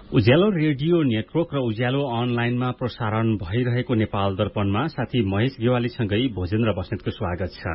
उज्यालो radio network र उज्यालो अनलाइनमा प्रसारण भइरहेको नेपाल दर्पणमा साथी महेश गेवालीसँगै भोजेन्द्र बस्नेतको स्वागत छ।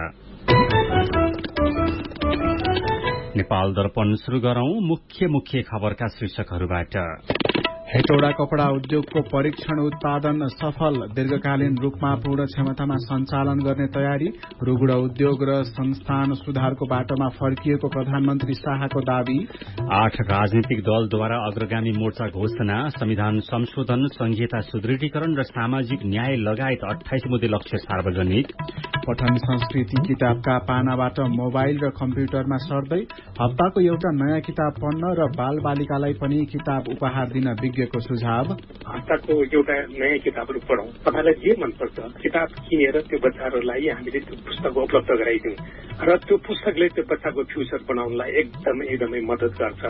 नेपाल दर्पण शुरू गरौं मुख्य खबरका शीर्षकहरूबाट। हेटौडा कपड़ा उद्योगको परीक्षण उत्पादन सफल, दीर्घकालीन रूपमा पूर्ण क्षमतामा सञ्चालन गर्ने तयारी। रुगुडा उद्योग र संस्थान सुधारको बाटोमा फर्किएको प्रधानमन्त्री शाहको दावी। 8 राजनीतिक दलद्वारा अग्रगामी मोर्चा घोषणा, संविधान संशोधन, संघीयता सुदृढीकरण र सामाजिक न्याय लगायत 28 मुद्दे लक्ष्य सार्वजनिक। पठन संस्कृति किताबका पानाबाट मोबाइल र कम्प्युटरमा सर्दै, हप्ताको एउटा नयाँ किताब पढ्न र बाल बालिकालाई पनि किताब उपहार दिन विज्ञको सुझाव। हप्ताको एउटा नयाँ किताबहरू पढौं, तपाईलाई जे मनपर्छ किताब किनेर त्यो बच्चाहरूलाई हामीले त्यो पुस्तक उपलब्ध गराइदिउँ र त्यो पुस्तकले त्यो बच्चाको फ्युचर बनाउनलाई एकदमै मद्दत गर्छ।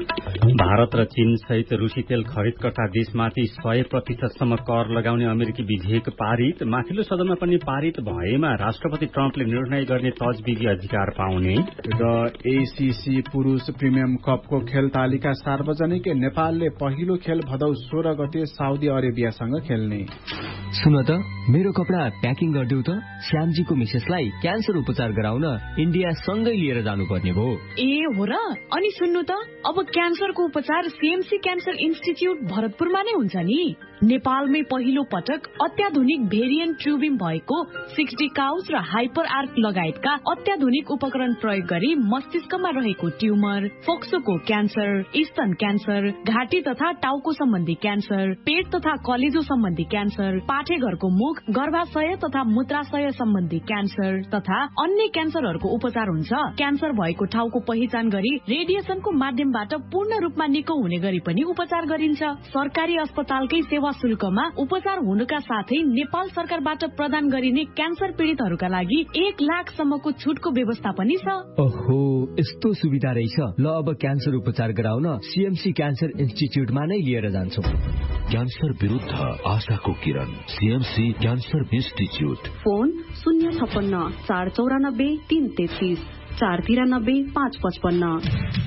भारत र चीन सहित रुसी तेल खरिदकर्ता देशमाथि 100% सम्म कर लगाउने अमेरिकी विधेयक पारित। माथिल्लो सदनमा पनि पारित भएमा राष्ट्रपति ट्रम्पले निर्णय गर्ने तजविधि अधिकार पाउने। र एसीसी पुरूष प्रिमियम कपको खेल तालिका सार्वजनिक, नेपालले पहिलो खेल भदौ 16 गते साउदी अरेबियासँग खेल्ने। सुन त, मेरो कपडा प्याकिङ गरिदेऊ त। श्यामजीको मिसेसलाई क्यान्सर उपचार गराउन इन्डिया सँगै लिएर जानुपर्ने भयो। ए हो र? अनि सुन्नु त, अब क्यान्सरको उपचार सीएमसी क्यान्सर इन्स्टिच्युट भरतपुरमा नै हुन्छ नि। नेपालमै पहिलो पटक अत्याधुनिक भेरिएन्ट ट्युबिङ भएको 60 काउच र हाइपर आर्क लगायतका अत्याधुनिक उपकरण प्रयोग गरी मस्तिष्कमा रहेको ट्युमर, फोक्सोको क्यान्सर, स्तन क्यान्सर, घाँटी तथा टाउको सम्बन्धी क्यान्सर, पेट तथा कलेजो सम्बन्धी क्यान्सर, पाठेघरको मुख, गर्भाशय तथा मूत्राशय सम्बन्धी क्यान्सर तथा अन्य क्यान्सरहरूको उपचार हुन्छ। क्यान्सर भएको ठाउँको पहिचान गरी रेडिएसनको माध्यमबाट पूर्ण रूपमा निको हुने गरी पनि उपचार गरिन्छ। सरकारी अस्पतालकै सेवा शुल्कमा उपचार हुनुका साथै नेपाल सरकारबाट प्रदान गरिने क्यान्सर पीड़ितहरूका लागि 1 लाखसम्मको छुटको व्यवस्था पनि छ। ओहो, यस्तो सुविधा रहेछ। ल, अब क्यान्सर उपचार गराउन सीएमसी क्यान्सर इन्स्टिच्युटमा नै लिएर जान्छौँ। क्यान्सर विरुद्ध आशाको किरण, CMC cancer institute. Phone 056 494 333 493 555।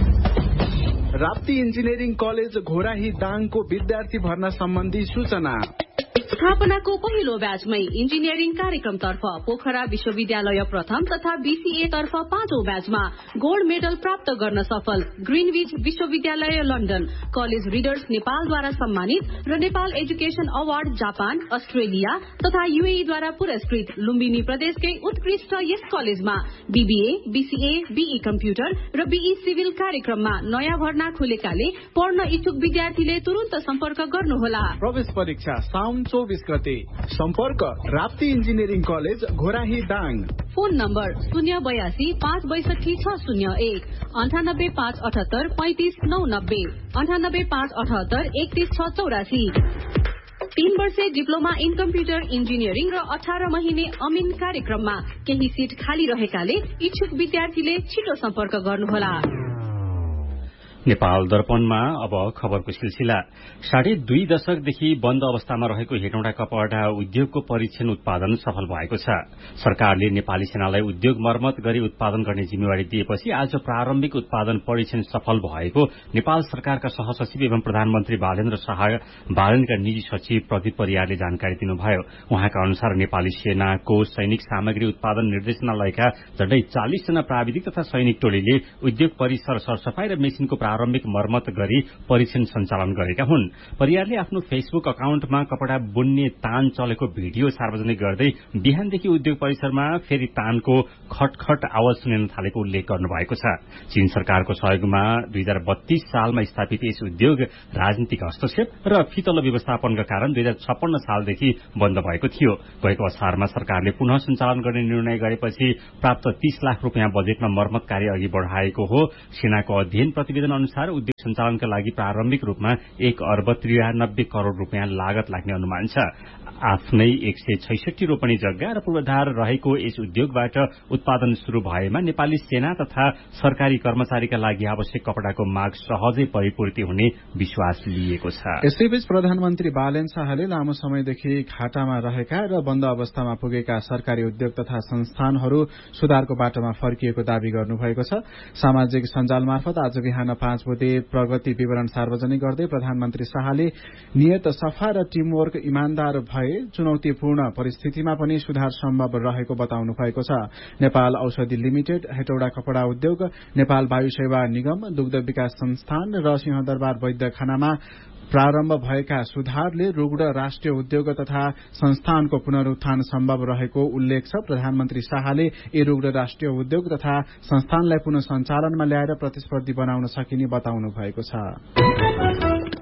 Rapti engineering college Ghorahi दाङको विद्यार्थी भर्ना सम्बन्धी सूचना। स्थापनाको पहिलो ब्याचमै इन्जिनियरिङ कार्यक्रमतर्फ पोखरा विश्वविद्यालय प्रथम तथा बीसीए तर्फ 5औं ब्याचमा गोल्ड मेडल प्राप्त गर्न सफल ग्रीनविच विश्वविद्यालय लन्डन, कलेज रिडर्स नेपालद्वारा सम्मानित र Nepal education award Japan, Australia तथा यूएई द्वारा पुरस्कृत लुम्बिनी प्रदेशकै उत्कृष्ट यस कलेजमा बीबीए, बीसीए, बीई कम्प्युटर र बीई सिभिल कार्यक्रममा नयाँ भर्ना खुलेकाले पढ्न इच्छुक विद्यार्थीले तुरन्त सम्पर्क गर्नुहोला। प्रवेश परीक्षा साउन 24 गते। सम्पर्क Rapti engineering college Ghorahi Dang. Phone number 082 562 601 98 578 35 990 98 578 31 684। 3 वर्षे डिप्लोमा इन कम्प्युटर इन्जिनियरिङ र 18 महिने अमिन कार्यक्रममा केही सिट खाली रहेकाले इच्छुक विद्यार्थीले छिटो सम्पर्क गर्नुहोला। नेपाल दर्पणमा अब खबरको सिलसिला। 2.5 दशकदेखि बन्द अवस्थामा रहेको हेटौडा कपड़ा उद्योगको परीक्षण उत्पादन सफल भएको छ। सरकारले नेपाली सेनालाई उद्योग मर्मत गरी उत्पादन गर्ने जिम्मेवारी दिएपछि आज प्रारम्भिक उत्पादन परीक्षण सफल भएको नेपाल सरकारका सहसचिव एवं प्रधानमन्त्री बालेन्द्र शाह बालनका निजी सचिव प्रदीप परियारले जानकारी दिनुभयो। उहाँका अनुसार नेपाली सेनाको सैनिक सामग्री उत्पादन निर्देशनालयका झण्डै 40 जना प्राविधिक तथा सैनिक टोलीले उद्योग परिसर सरसफाई र मेसिनको प्रारम्भिक मर्मत गरी परीक्षण सञ्चालन गरेका हुन्। परियारले आफ्नो फेसबुक अकाउन्टमा कपड़ा बुन्ने तान चलेको भिडियो सार्वजनिक गर्दै बिहानदेखि उद्योग परिसरमा फेरि तानको खटखट आवाज सुनिन थालेको उल्लेख गर्नुभएको छ। चीन सरकारको सहयोगमा 2032 सालमा स्थापित यस उद्योग राजनीतिक हस्तक्षेप र फितलो व्यवस्थापनका कारण 2056 सालदेखि बन्द भएको थियो। गएको असारमा सरकारले पुनः सञ्चालन गर्ने निर्णय गरेपछि प्राप्त 30 लाख रुपियाँ बजेटमा मर्मत कार्य अघि बढाएको हो। सेनाको अध्ययन प्रतिवेदन अनुसार उद्योग सञ्चालनका लागि प्रारम्भिक रूपमा 1 अर्ब 93 करोड़ रुपियाँ लागत लाग्ने अनुमान छ। आफ्नै 166 रोपनी जग्गा र पूर्वाधार रहेको यस उद्योगबाट उत्पादन शुरू भएमा नेपाली सेना तथा सरकारी कर्मचारीका लागि आवश्यक कपड़ाको माग सहजै परिपूर्ति हुने विश्वास लिएको छ। यसैबीच प्रधानमन्त्री बालेन शाहले लामो समयदेखि घाटामा रहेका र बन्द अवस्थामा पुगेका सरकारी उद्योग तथा संस्थानहरू सुधारको बाटोमा फर्किएको दावी गर्नुभएको छ। सामाजिक सञ्जाल मार्फत आज बिहान 5 बुँदे प्रगति विवरण सार्वजनिक गर्दै प्रधानमन्त्री शाहले नियत सफा र टीमवर्क इमान्दार भए चुनौतीपूर्ण परिस्थितिमा पनि सुधार सम्भव रहेको बताउनु भएको छ। नेपाल औषधि लिमिटेड, हेटौडा कपड़ा उद्योग, नेपाल वायु सेवा निगम, दुग्ध विकास संस्थान र सिंहदरबार वैद्यखानामा प्रारम्भ भएका सुधारले रुग्ण राष्ट्रिय उद्योग तथा संस्थानको पुनरुत्थान सम्भव रहेको उल्लेख छ। प्रधानमन्त्री शाहले यी रुग्ण राष्ट्रिय उद्योग तथा संस्थानलाई पुनः सञ्चालनमा ल्याएर प्रतिस्पर्धी बनाउन सकिने बताउनु भएको छ।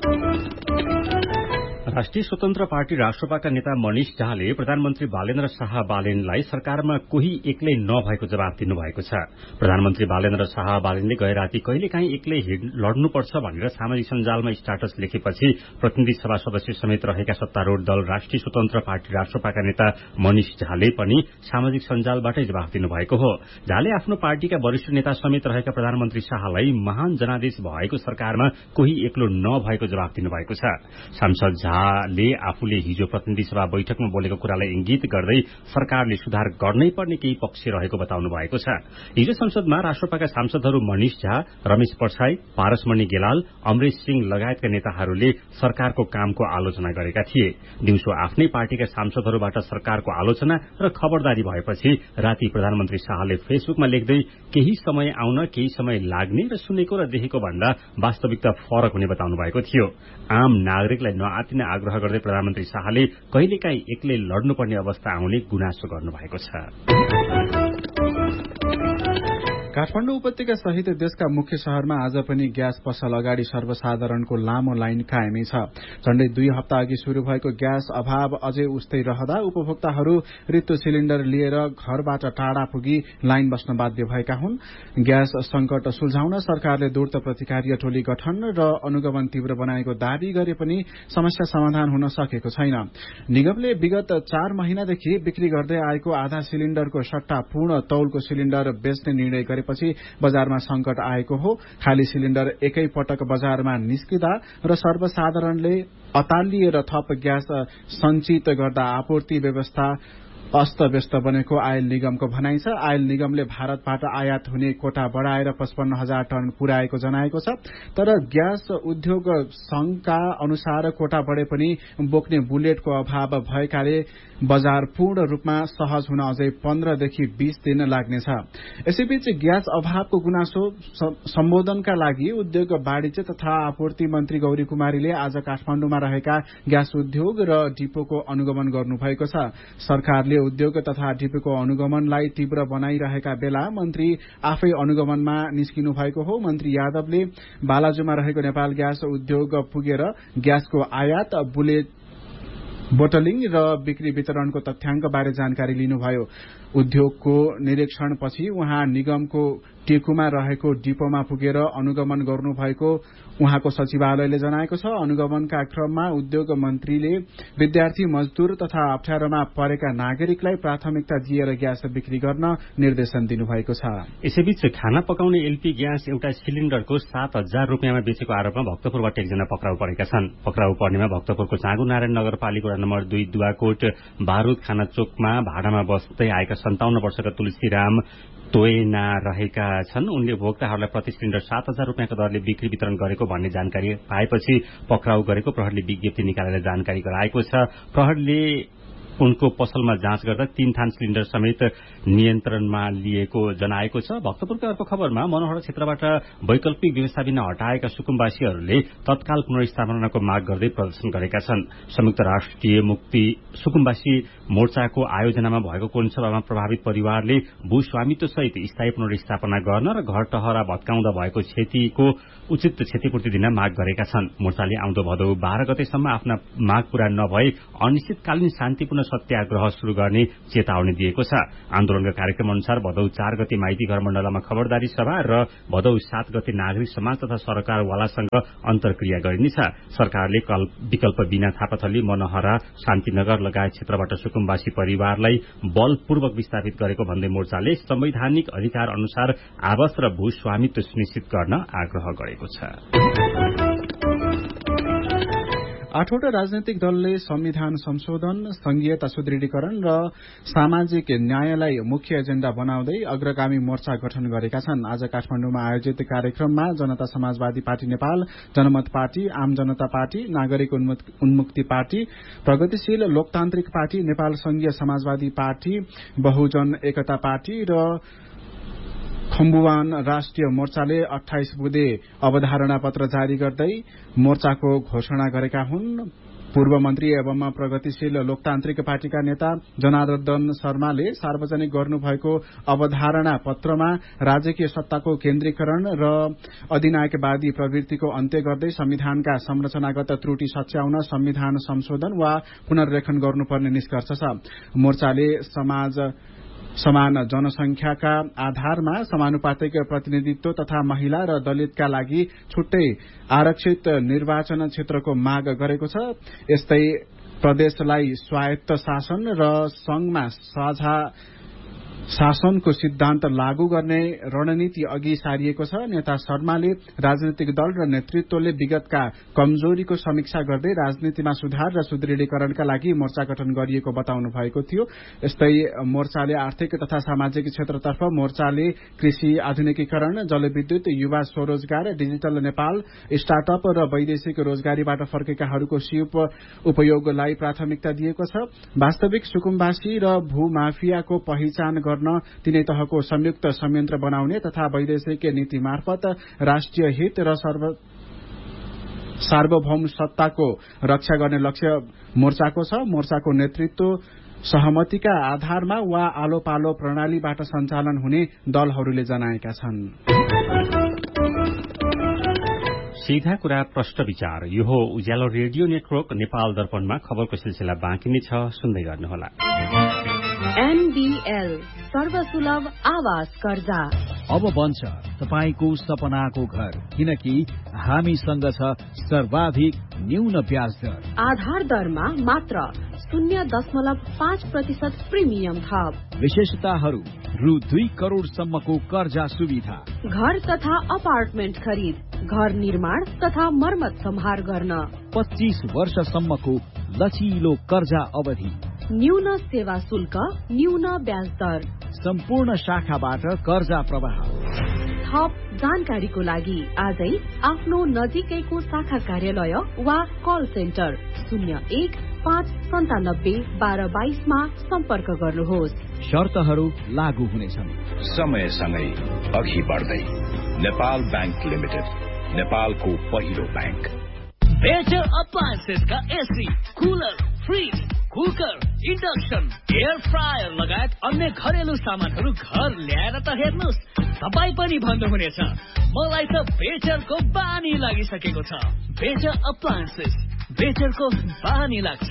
राष्ट्रिय स्वतन्त्र पार्टी राष्ट्रपाका नेता मनिष झाले प्रधानमन्त्री बालेन्द्र शाह बालेनलाई सरकारमा कोही एक्लै नभएको जवाब दिनुभएको छ। प्रधानमन्त्री बालेन्द्र शाह बालेनले गए राति कहिलेकाहीँ एक्लै लड्नुपर्छ भनेर सामाजिक सञ्जालमा स्टाटस लेखेपछि प्रतिनिधि सभा सदस्य समेत रहेका सत्तारूढ़ दल राष्ट्रिय स्वतन्त्र पार्टी राष्ट्रपाका नेता मनिष झाले पनि सामाजिक सञ्जालबाटै जवाब दिनुभएको हो। झाले आफ्नो पार्टीका वरिष्ठ नेता समेत रहेका प्रधानमन्त्री शाहलाई महान जनादेश भएको सरकारमा कोही एक्लो नभएको जवाब दिनुभएको छ। सांसद ले आफूले हिजो प्रतिनिधि सभा बैठकमा बोलेको कुरालाई इंगित गर्दै सरकारले सुधार गर्नै पर्ने केही पक्ष रहेको बताउनु भएको छ। हिजो संसदमा राष्ट्रपाका सांसदहरू मनिष झा, रमेश पर्साई, पारसमणि गेलाल, अमरेश सिंह लगायतका नेताहरूले सरकारको कामको आलोचना गरेका थिए। दिउँसो आफ्नै पार्टीका सांसदहरूबाट सरकारको आलोचना र खबरदारी भएपछि राति प्रधानमन्त्री शाहले फेसबुकमा लेख्दै केही समय आउन केही समय लाग्ने र सुनेको र देखेको भन्दा वास्तविकता फरक हुने बताउनु भएको थियो। आम नागरिकलाई नआतिने आग्रह गर्दै प्रधानमन्त्री शाहले कहिलेकाहीँ एक्लै लड्नुपर्ने अवस्था आउने गुनासो गर्नुभएको छ। काठमाडौँ उपत्यका सहित देशका मुख्य शहरमा आज पनि ग्यास पसल अगाडि सर्वसाधारणको लामो लाइन कायमै छ। झण्डै 2 हप्ता अघि शुरू भएको ग्यास अभाव अझै उस्तै रहँदा उपभोक्ताहरू रित्तो सिलिण्डर लिएर घरबाट टाढा पुगी लाइन बस्न बाध्य भएका हुन्। ग्यास संकट सुल्झाउन सरकारले द्रुत प्रतिकार्य टोली गठन र अनुगमन तीव्र बनाएको दावी गरे पनि समस्या समाधान हुन सकेको छैन। निगमले विगत 4 महिनादेखि बिक्री गर्दै आएको आधा सिलिण्डरको सट्टा पूर्ण तौलको सिलिण्डर बेच्ने निर्णय गरे पछि बजारमा संकट आएको हो। खाली सिलिण्डर एकै पटक बजारमा निस्किँदा र सर्वसाधारणले अतालिएर थप ग्यास संचित गर्दा आपूर्ति व्यवस्था अस्तव्यस्त बनेको आयल निगमको भनाइ छ। आयल निगमले भारतबाट आयात हुने कोटा बढ़ाएर 55,000 टन पुर्याएको जनाएको छ। तर ग्यास उद्योग संघका अनुसार कोटा बढ़े पनि बोक्ने बुलेटको अभाव भएकाले बजार पूर्ण रूपमा सहज हुन अझै 15 देखि 20 दिन लाग्नेछ। यसैबीच ग्यास अभावको गुनासो सम्बोधनका लागि उद्योग वाणिज्य तथा आपूर्ति मन्त्री गौरी कुमारीले आज काठमाडौँमा रहेका ग्यास उद्योग र डिपोको अनुगमन गर्नुभएको छ। सरकारले उद्योग तथा डिपोको अनुगमनलाई तीव्र बनाइरहेका बेला मन्त्री आफै अनुगमनमा निस्किनु भएको हो। मन्त्री यादवले बालाजुमा रहेको नेपाल ग्यास उद्योग पुगेर ग्यासको आयात, बुलेट बोटलिङ र बिक्री वितरणको तथ्याङ्क बारे जानकारी लिनुभयो। उद्योगको निरीक्षणपछि उहाँ निगमको टेकुमा रहेको डिपोमा पुगेर अनुगमन गर्नुभएको उहाँको सचिवालयले जनाएको छ। अनुगमनका क्रममा उद्योग मन्त्रीले विद्यार्थी, मजदूर तथा अप्ठ्यारोमा परेका नागरिकलाई प्राथमिकता दिएर ग्यास बिक्री गर्न निर्देशन दिनुभएको छ। यसैबीच खाना पकाउने एलपी ग्यास एउटा सिलिण्डरको 7,000 रुपियाँमा बेचेको आरोपमा भक्तपुरबाट एकजना पक्राउ परेका छन्। पक्राउ पर्नेमा भक्तपुरको चाँगुनारायण नगरपालिका नम्बर 2 दुवाकोट बारूद खाना चोकमा भाडामा बस्दै आएका 57 वर्षका तुलसीराम तोयना रहेका छन्। उनले उपभोक्ताहरूलाई प्रति सिलिण्डर 7,000 रुपियाँको दरले बिक्री वितरण गरेको भन्ने जानकारी पाएपछि पक्राउ गरेको प्रहरीले विज्ञप्ति निकालेर जानकारी गराएको छ। प्रहरीले उनको पसलमा जाँच गर्दा 3 थान सिलिण्डर समेत नियन्त्रणमा लिएको जनाएको छ। भक्तपुरको अर्को खबरमा मनोहरा क्षेत्रबाट वैकल्पिक व्यवस्था बिना हटाएका सुकुम्बासीहरूले तत्काल पुनर्स्थापनाको माग गर्दै प्रदर्शन गरेका छन्। संयुक्त राष्ट्रिय मुक्ति सुकुम्बासी मोर्चाको आयोजनामा भएको कोनसभामा प्रभावित परिवारले भूस्वामित्व सहित स्थायी पुनर्स्थापना गर्न र घर टहरा भत्काउँदा भएको क्षतिको उचित क्षतिपूर्ति दिन माग गरेका छन्। मोर्चाले आउँदो भदौ 12 गतेसम्म आफ्ना माग पूरा नभए अनिश्चितकालीन शान्तिपूर्ण सत्याग्रह शुरू गर्ने चेतावनी दिएको छ। आन्दोलनका कार्यक्रम अनुसार भदौ 4 गते माइती घर मण्डलमा खबरदारी सभा र भदौ 7 गते नागरिक समाज तथा सरकारवालासँग अन्तर्क्रिया गरिनेछ। सरकारले विकल्प बिना थापाथली, मनोहरा, शान्तिनगर लगायत क्षेत्रबाट सुकुम्बासी परिवारलाई बलपूर्वक विस्थापित गरेको भन्दै मोर्चाले संवैधानिक अधिकार अनुसार आवास र भूस्वामित्व सुनिश्चित गर्न आग्रह गरेको छ। 8वटा राजनैतिक दलले संविधान संशोधन, संघीयता सुदृढीकरण र सामाजिक न्यायलाई मुख्य एजेण्डा बनाउँदै अग्रगामी मोर्चा गठन गरेका छन्। आज काठमाडौँमा आयोजित कार्यक्रममा जनता समाजवादी पार्टी नेपाल, जनमत पार्टी, आम जनता पार्टी, नागरिक उन्मुक्ति पार्टी, प्रगतिशील लोकतान्त्रिक पार्टी, नेपाल संघीय समाजवादी पार्टी, बहुजन एकता पार्टी र खम्बुवान राष्ट्रिय मोर्चाले 28 बुँदे अवधारणा पत्र जारी गर्दै मोर्चाको घोषणा गरेका हुन्। पूर्व मन्त्री एवं प्रगतिशील लोकतान्त्रिक पार्टीका नेता जनार्दन शर्माले सार्वजनिक गर्नुभएको अवधारणा पत्रमा राजकीय सत्ताको केन्द्रीकरण र अधिनायकवादी प्रवृत्तिको अन्त्य गर्दै संविधानका संरचनागत त्रुटि सच्याउन संविधान संशोधन वा पुनर्लेखन गर्नुपर्ने निष्कर्ष छ। मोर्चाले समान जनसंख्याका आधारमा समानुपातिक प्रतिनिधित्व तथा महिला र दलितका लागि छुट्टै आरक्षित निर्वाचन क्षेत्रको माग गरेको छ। यस्तै प्रदेशलाई स्वायत्त शासन र संघमा साझा शासनको सिद्धान्त लागू गर्ने रणनीति अघि सारिएको छ। नेता शर्माले राजनैतिक दल र नेतृत्वले विगतका कमजोरीको समीक्षा गर्दै राजनीतिमा सुधार र सुदृढीकरणका लागि मोर्चा गठन गरिएको बताउनु भएको थियो। यस्तै मोर्चाले आर्थिक तथा सामाजिक क्षेत्रतर्फ मोर्चाले कृषि आधुनिकीकरण, जलविद्युत, युवा स्वरोजगार, डिजिटल नेपाल, स्टार्टअप र वैदेशिक रोजगारीबाट फर्केकाहरूको सिप उपयोगलाई प्राथमिकता दिएको छ। वास्तविक सुकुम्बासी र भूमाफियाको पहिचान गर्न तीनै तहको संयुक्त संयन्त्र बनाउने तथा वैदेशिक नीति मार्फत राष्ट्रिय हित र सार्वभौम सत्ताको रक्षा गर्ने लक्ष्य मोर्चाको छ। मोर्चाको नेतृत्व सहमतिका आधारमा वा आलो पालो प्रणालीबाट सञ्चालन हुने दलहरूले जनाएका छन्। सीधा कुरा प्रश्न विचार, यो हो उज्यालो रेडियो नेटवर्क नेपाल दर्पणमा खबरको सिलसिला बाँकी नै छ, सुन्दै गर्नुहोला। NBL सर्वसुलभ आवास कर्जा अब बन्छ तपाईको सपनाको घर, किनकि हामीसँग छ सर्वाधिक न्यून ब्याज दर। आधार दरमा मात्र 0.5% प्रिमियम थप। विशेषताहरू रु 2 करोडसम्मको कर्जा सुविधा, घर तथा अपार्टमेन्ट खरिद, घर निर्माण तथा मर्मत सम्हार गर्न, 25 वर्षसम्मको लचिलो कर्जा अवधि, न्यून सेवा शुल्क, न्यून ब्याज दर, सम्पूर्ण शाखाबाट कर्जा प्रवाह। थप जानकारीको लागि आजै आफ्नो नजिकैको शाखा कार्यालय वा कल सेन्टर 01-597-1222 मा सम्पर्क गर्नुहोस्। शर्तहरू लागू हुनेछन्। समयसँगै अघि बढ्दै नेपाल बैंक लिमिटेड, नेपालको पहिलो bank. Better अप्लायन्सेसका AC, cooler, fridge, cooker, induction, air fryer लगायत अन्य घरेलु सामानहरू घर ल्याएर त हेर्नुहोस्, तपाईँ पनि भन्नुहुनेछ मलाई त बेटरको बानी लागिसकेको छ। बेटर अप्लायन्सेस, बेटरको बानी लाग्छ।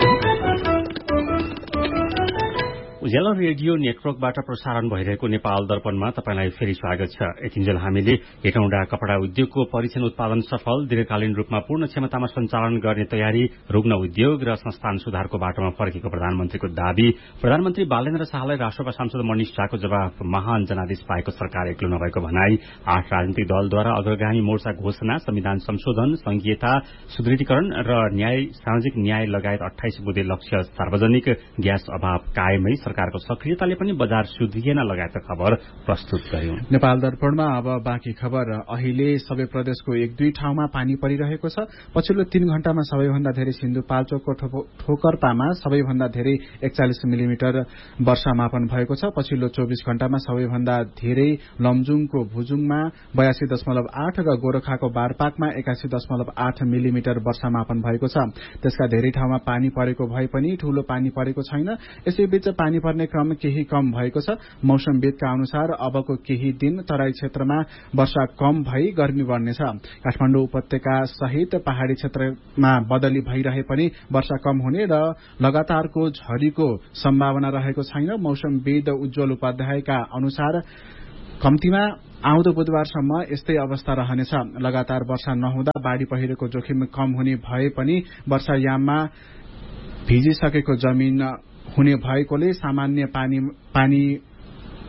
उज्यालो रेडियो नेटवर्कबाट प्रसारण भइरहेको नेपाल दर्पणमा तपाईलाई फेरि स्वागत छ। यतिन्जेल हामीले हेटौँडा कपड़ा उद्योगको परीक्षण उत्पादन सफल, दीर्घकालीन रूपमा पूर्ण क्षमतामा सञ्चालन गर्ने तयारी, रुग्न उद्योग र संस्थान सुधारको बाटोमा फर्केको प्रधानमन्त्रीको दावी, प्रधानमन्त्री बालेन्द्र शाहलाई राष्ट्रपा सांसद मनिष शाहको जवाफ, महान जनादेश पाएको सरकार एक्लो नभएको भनाई, 8 राजनीतिक दलद्वारा अग्रगामी मोर्चा घोषणा, संविधान संशोधन, संघीयता सुदृढीकरण र सामाजिक न्याय लगायत 28 बुँदे लक्ष्य, सार्वजनिक ग्यास अभाव कायमै, सरकारको सक्रियताले पनि बजार सुध्रिएन लगायतका खबर प्रस्तुत गर्यौं। नेपाल दर्पणमा अब बाँकी खबर। अहिले सबै प्रदेशको 1-2 ठाउँमा पानी परिरहेको छ। पछिल्लो 3 घण्टामा सबैभन्दा धेरै सिन्धुपाल्चोकको ठोकर्पामा सबैभन्दा धेरै 41 मिलिमिटर वर्षा मापन भएको छ। पछिल्लो 24 घण्टामा सबैभन्दा धेरै लमजुङको भुजुङमा 82.8 र गोरखाको बारपाकमा 81.8 मिलिमिटर वर्षा मापन भएको छ। त्यसका धेरै ठाउँमा पानी परेको भए पनि ठूलो पानी परेको छैन। यसैबीच पानी पर्ने क्रम केही कम भएको छ। मौसमविदका अनुसार अबको केही दिन तराई क्षेत्रमा वर्षा कम भई गर्मी बढ्नेछ। काठमाडौँ उपत्यका सहित पहाड़ी क्षेत्रमा बदली भइरहे पनि वर्षा कम हुने र लगातारको झरीको सम्भावना रहेको छैन। मौसमविद उज्जवल उपाध्यायका अनुसार कम्तीमा आउँदो बुधबारसम्म यस्तै अवस्था रहनेछ। लगातार वर्षा नहुँदा बाढ़ी पहिरोको जोखिम कम हुने भए पनि वर्षायाममा भिजिसकेको जमिन हुने भएकोले सामान्य पानी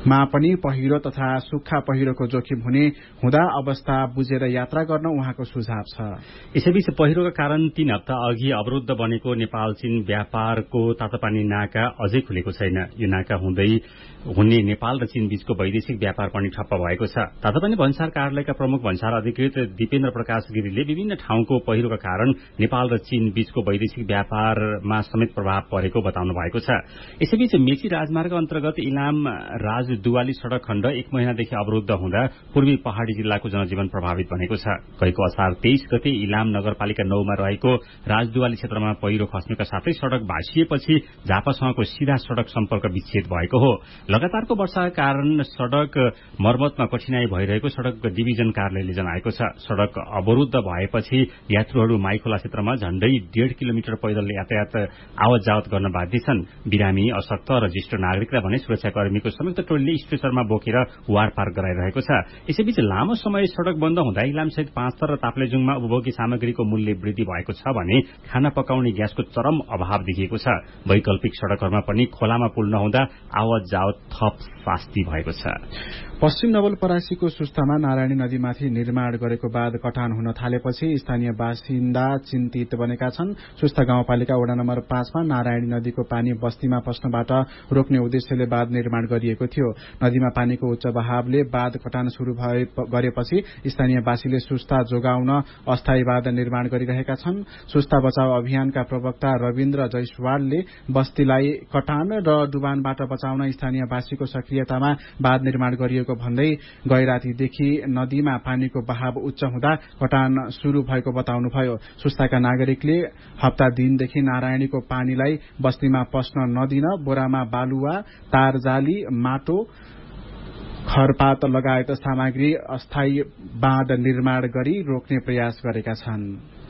मा पनि पहिरो तथा सुक्खा पहिरोको जोखिम हुँदा अवस्था बुझेर यात्रा गर्न उहाँको सुझाव छ। यसैबीच पहिरोका कारण 3 हप्ता अघि अवरुद्ध बनेको नेपाल चीन व्यापारको तातोपानी नाका अझै खुलेको छैन। यो नाका हुने नेपाल र चीन बीचको वैदेशिक व्यापार पनि ठप्प भएको छ। तातोपानी भन्सार कार्यालयका प्रमुख भन्सार अधिकृत दीपेन्द्र प्रकाश गिरीले विभिन्न ठाउँको पहिरोका कारण नेपाल र चीन बीचको वैदेशिक व्यापारमा समेत प्रभाव परेको बताउनु भएको छ। यसैबीच मेची राजमार्ग अन्तर्गत इलाम राजदुवाली सड़क खण्ड 1 महिनादेखि अवरुद्ध हुँदा पूर्वी पहाड़ी जिल्लाको जनजीवन प्रभावित बनेको छ। गएको असार 23 गते इलाम नगरपालिका 9 मा रहेको राजदुवाली क्षेत्रमा पहिरो खस्नुका साथै सड़क भासिएपछि झापासँगको सीधा सड़क सम्पर्क विच्छेद भएको हो। लगातारको वर्षाका कारण सड़क मर्मतमा कठिनाई भइरहेको सड़क डिभिजन कार्यालयले जनाएको छ। सड़क अवरुद्ध भएपछि यात्रुहरू माइखोला क्षेत्रमा झण्डै 1.5 किलोमिटर पैदल यातायात आवत जावत गर्न बाध्य छन्। बिरामी, अशक्त र ज्येष्ठ नागरिकलाई भने सुरक्षाकर्मीको संयुक्त टोलीले स्ट्रेचरमा बोकेर वारपार गराइरहेको छ। यसैबीच लामो समय सड़क बन्द हुँदा इलामसहित पाँचथर र ताप्लेजुङमा उपभोग्य सामग्रीको मूल्य वृद्धि भएको छ भने खाना पकाउने ग्यासको चरम अभाव देखिएको छ। वैकल्पिक सड़कहरूमा पनि खोलामा पुल नहुँदा आवत जावत थप शास्ति भएको छ। पश्चिम नवलपरासीको सुस्तामा नारायणी नदीमाथि निर्माण गरेको बाँध कटान हुन थालेपछि स्थानीय बासिन्दा चिन्तित बनेका छन्। सुस्ता गाउँपालिका वडा नम्बर 5 मा नारायणी नदीको पानी बस्तीमा पस्नबाट रोक्ने उद्देश्यले बाँध निर्माण गरिएको थियो। नदीमा पानीको उच्च बहावले बाँध कटान शुरू गरेपछि स्थानीयवासीले सुस्ता जोगाउन अस्थायी बाँध निर्माण गरिरहेका छन्। सुस्ता बचाव अभियानका प्रवक्ता रविन्द्र जयसवालले बस्तीलाई कटान र डुबानबाट बचाउन स्थानीयवासीको सक्रियतामा बाँध निर्माण गरिएको भन्दै गैरातीदेखि नदीमा पानीको बहाव उच्च हुँदा कटान शुरू भएको बताउनुभयो। सुस्ताका नागरिकले हप्ता दिनदेखि नारायणीको पानीलाई बस्तीमा पस्न नदिन बोरामा बालुवा, तारजाली, माटो, खरपात लगायत सामग्री अस्थायी बाँध निर्माण गरी रोक्ने प्रयास गरेका छन्।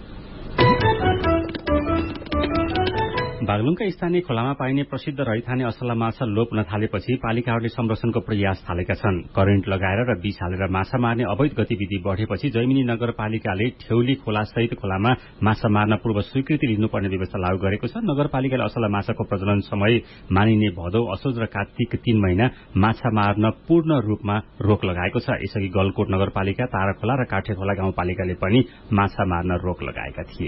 बागलुङका स्थानीय खोलामा पाइने प्रसिद्ध रैथाने असला माछा लोप नथालेपछि पालिकाहरूले संरक्षणको प्रयास थालेका छन्। करेन्ट लगाएर र विष हालेर माछा मार्ने अवैध गतिविधि बढ़ेपछि जैमिनी नगरपालिकाले ठेउली खोलासहित खोलामा माछा मार्न पूर्व स्वीकृति लिनुपर्ने व्यवस्था लागू गरेको छ। नगरपालिकाले असला माछाको प्रजनन समय मानिने भदौ, असोज र कार्तिक 3 महिना माछा मार्न पूर्ण रूपमा रोक लगाएको छ। यसअघि गलकोट नगरपालिका, ताराखोला र काठेखोला गाउँपालिकाले पनि माछा मार्न रोक लगाएका थिए।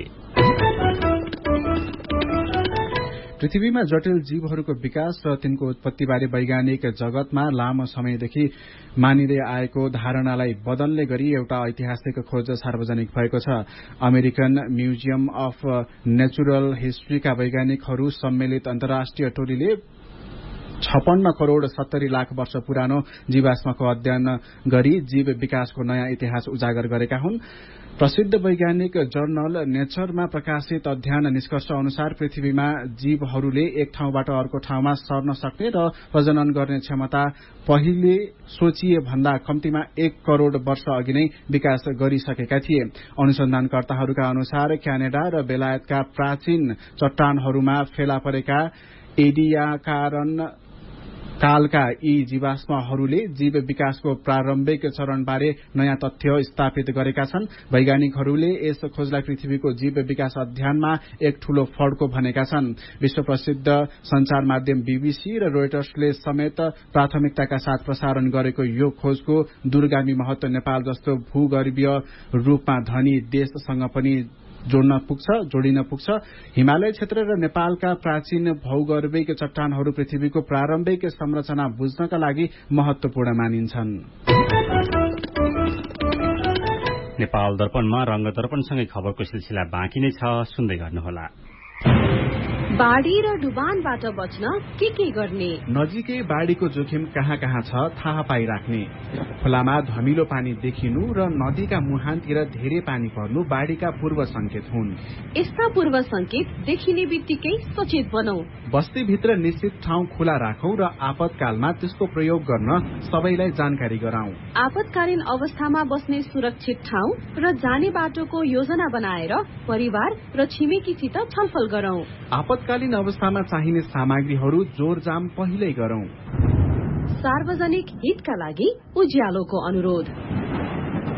पृथ्वीमा जटिल जीवहरूको विकास र तिनको उत्पत्तिबारे वैज्ञानिक जगतमा लामो समयदेखि मानिँदै आएको धारणालाई बदल्ने गरी एउटा ऐतिहासिक खोज सार्वजनिक भएको छ। अमेरिकन म्युजियम अफ नेचुरल हिस्ट्रीका वैज्ञानिकहरू सम्मिलित अन्तर्राष्ट्रिय टोलीले 56 करोड़ 70 लाख वर्ष पुरानो जीवाश्मको अध्ययन गरी जीव विकासको नयाँ इतिहास उजागर गरेका हुन्। प्रसिद्ध वैज्ञानिक जर्नल नेचरमा प्रकाशित अध्ययन निष्कर्ष अनुसार पृथ्वीमा जीवहरूले एक ठाउँबाट अर्को ठाउँमा सर्न सक्ने र प्रजनन गर्ने क्षमता पहिले सोचिए भन्दा कम्तीमा 1 करोड़ वर्ष अघि नै विकास गरिसकेका थिए। अनुसन्धानकर्ताहरूका अनुसार क्यानाडा र बेलायतका प्राचीन चट्टानहरूमा फेला परेका एडियाकारण कालका यी जीवाश्महरूले जीव विकासको प्रारम्भिक चरणबारे नयाँ तथ्य स्थापित गरेका छन्। वैज्ञानिकहरूले यस खोजलाई पृथ्वीको जीव विकास अध्ययनमा एक ठूलो फड्को भनेका छन्। विश्व प्रसिद्ध संचार माध्यम बीबीसी र रोयटर्सले समेत प्राथमिकताका साथ प्रसारण गरेको यो खोजको दूरगामी महत्व नेपाल जस्तो भूगर्भीय रूपमा धनी देशसँग पनि जोडिन पुग्छ। हिमालय क्षेत्र र नेपालका प्राचीन भौगर्भिक चट्टानहरू पृथ्वीको प्रारम्भिक संरचना बुझ्नका लागि महत्वपूर्ण मानिन्छन्। नेपाल दर्पणमा रंग दर्पणसँगै खबरको सिलसिला बाँकी नै छ, सुन्दै गर्नुहोला। बाढ़ी र डुबानबाट बच्न के गर्ने? नजिकै बाढ़ीको जोखिम कहाँ कहाँ छ थाहा पाइराख्ने। खोलामा धमिलो पानी देखिनु र नदीका मुहानतिर धेरै पानी पर्नु बाढ़ीका पूर्व संकेत हुन्। यस्ता पूर्व संकेत देखिने बित्तिकै सचेत बनौ। बस्तीभित्र निश्चित ठाउँ खुला राखौं र आपतकालमा त्यसको प्रयोग गर्न सबैलाई जानकारी गराउँ। आपतकालीन अवस्थामा बस्ने सुरक्षित ठाउँ र जाने बाटोको योजना बनाएर परिवार र छिमेकीसित छलफल गरौं। आपतकालीन अवस्थामा चाहिने सामग्रीहरू जोरजाम पहिल्यै गरौं। सार्वजनिक हितका लागि उज्यालोको अनुरोध।